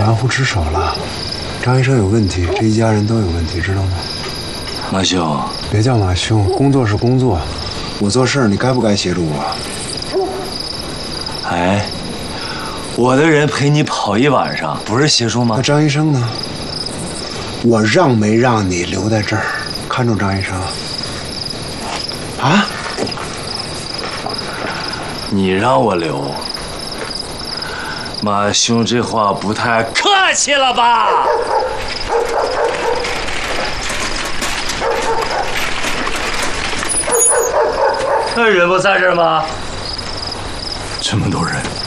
玩忽职守了。张医生有问题，这一家人都有问题，知道吗？ 马兄， 别叫马兄，工作是工作，我做事你该不该协助我？ 哎，我的人陪你跑一晚上，不是协助吗？ 那张医生呢？我让没让你留在这儿看住张医生？啊？ 你让我留，马兄这话不太客气了吧？那人不在这儿吗？ 这么多人。